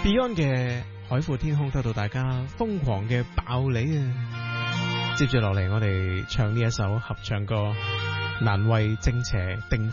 Beyond 嘅海闊天空得到大家瘋狂嘅爆你啊！接住落嚟，我哋唱呢一首合唱歌，難為正邪定